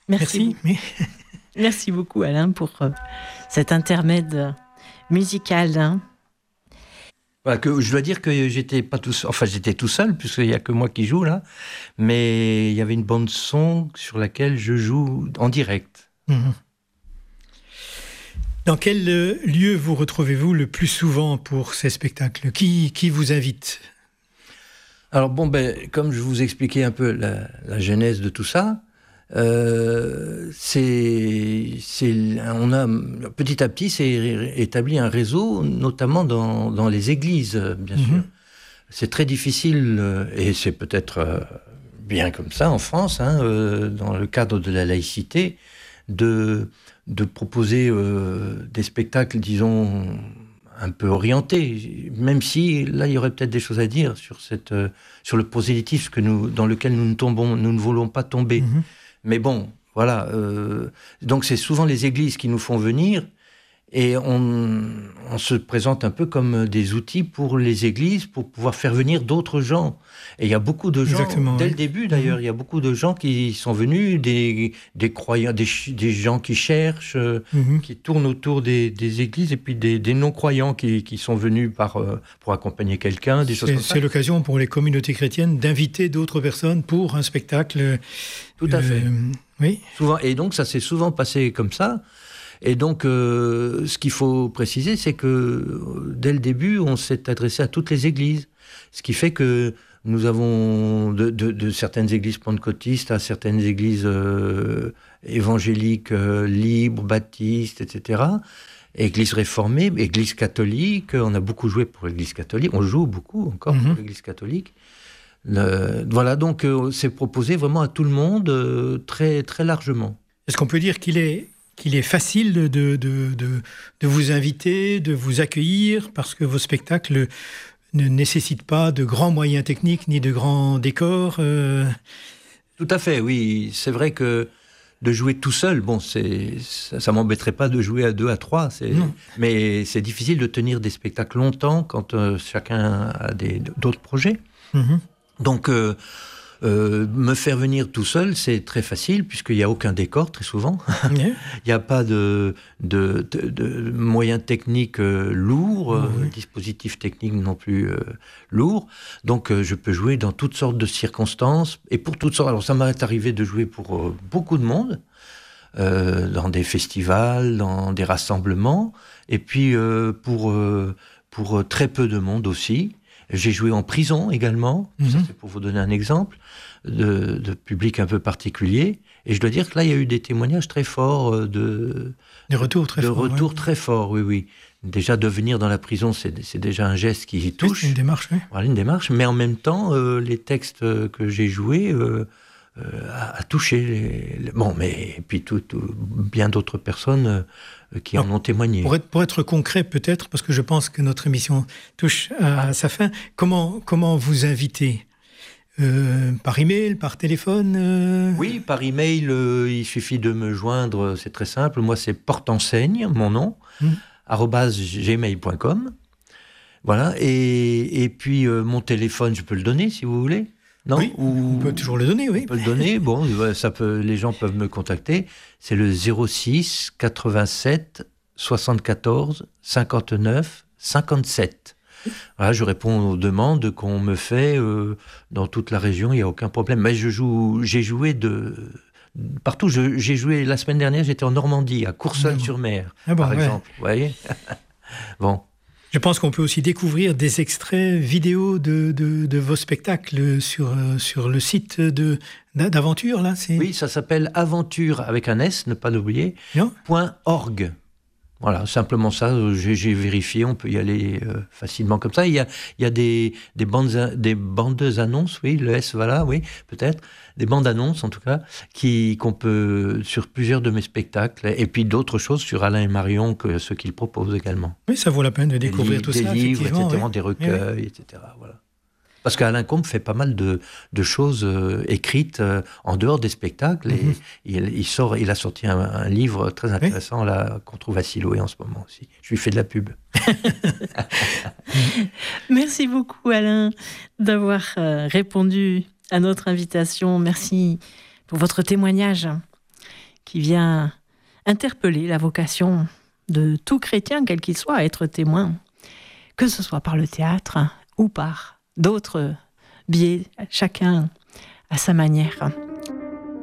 Merci. Merci. Merci beaucoup, Alain, pour cet intermède musical. Hein. Voilà, je dois dire que j'étais pas tout seul, enfin j'étais tout seul puisqu'il y a que moi qui joue là, mais il y avait une bande son sur laquelle je joue en direct. Mmh. Dans quel lieu vous retrouvez-vous le plus souvent pour ces spectacles ? Qui vous invite ? Alors bon, comme je vous expliquais un peu la genèse de tout ça, on a petit à petit s'est établi un réseau, notamment dans les églises, bien sûr. C'est très difficile, et c'est peut-être bien comme ça en France, dans le cadre de la laïcité, de proposer des spectacles, disons, un peu orientés, même si là il y aurait peut-être des choses à dire sur le prosélytisme dans lequel nous ne voulons pas tomber. Mais bon, voilà. Donc c'est souvent les églises qui nous font venir, et on se présente un peu comme des outils pour les églises, pour pouvoir faire venir d'autres gens. Et il y a beaucoup de gens, dès le début d'ailleurs, il y a beaucoup de gens qui sont venus, des croyants, des gens qui cherchent, qui tournent autour des églises, et puis des non-croyants qui sont venus pour accompagner quelqu'un, des choses comme ça. C'est l'occasion pour les communautés chrétiennes d'inviter d'autres personnes pour un spectacle. Tout à fait. Oui. Souvent, et donc ça s'est souvent passé comme ça. Et donc, ce qu'il faut préciser, c'est que dès le début, on s'est adressé à toutes les églises. Ce qui fait que nous avons de certaines églises pentecôtistes à certaines églises évangéliques, libres, baptistes, etc. Églises réformées, églises catholiques. On a beaucoup joué pour l'église catholique. On joue beaucoup encore pour l'église catholique. Voilà, donc c'est proposé vraiment à tout le monde, très, très largement. Est-ce qu'on peut dire qu'il est facile de vous inviter, de vous accueillir, parce que vos spectacles ne nécessitent pas de grands moyens techniques ni de grands décors Tout à fait, oui. C'est vrai que de jouer tout seul, bon, ça m'embêterait pas de jouer à 2, à 3, mais c'est difficile de tenir des spectacles longtemps quand chacun a d'autres projets. Donc, me faire venir tout seul, c'est très facile, puisqu'il n'y a aucun décor, très souvent. Il n'y a pas de moyens techniques lourds, dispositifs techniques non plus lourds. Donc, je peux jouer dans toutes sortes de circonstances, et pour toutes sortes. Alors, ça m'est arrivé de jouer pour beaucoup de monde, dans des festivals, dans des rassemblements, et puis pour très peu de monde aussi. J'ai joué en prison également, ça c'est pour vous donner un exemple, de public un peu particulier. Et je dois dire que là, il y a eu des témoignages très forts, des retours très forts, oui. Déjà, de venir dans la prison, c'est déjà un geste qui touche. C'est une démarche, oui. Voilà, une démarche. Mais en même temps, les textes que j'ai joués a touché. Mais puis bien d'autres personnes qui en ont témoigné. Pour être concret, peut-être, parce que je pense que notre émission touche à sa fin, comment vous invitez ? Par email, par téléphone Oui, par email, il suffit de me joindre, c'est très simple. Moi, c'est portenseigne, mon nom, @gmail.com. Voilà, et puis mon téléphone, je peux le donner si vous voulez. Non, oui, on peut toujours le donner, oui. On peut le donner, bon, les gens peuvent me contacter. C'est le 06 87 74 59 57. Voilà, je réponds aux demandes qu'on me fait dans toute la région, il n'y a aucun problème. Mais j'ai joué partout. J'ai joué la semaine dernière, j'étais en Normandie, à Courseulles-sur-Mer, par exemple. Vous voyez. Bon. Je pense qu'on peut aussi découvrir des extraits vidéo de vos spectacles sur le site d'Aventure, là. Oui, ça s'appelle Aventure, avec un S, ne pas l'oublier, .org. Voilà, simplement ça, j'ai vérifié, on peut y aller facilement comme ça. Il y a des bandes annonces, oui, le S, voilà, oui, peut-être, des bandes annonces en tout cas, qu'on peut, sur plusieurs de mes spectacles, et puis d'autres choses sur Alain et Marion, que ceux qu'ils proposent également. Oui, ça vaut la peine de découvrir tout ça, effectivement. Des livres, etc., oui. des recueils, etc., voilà. Parce qu'Alain Combe fait pas mal de choses écrites en dehors des spectacles. Et il a sorti un livre très intéressant là, qu'on trouve à Siloé en ce moment aussi. Je lui fais de la pub. Merci beaucoup Alain d'avoir répondu à notre invitation. Merci pour votre témoignage. qui vient interpeller la vocation de tout chrétien, quel qu'il soit, à être témoin, que ce soit par le théâtre ou par d'autres biais, chacun à sa manière.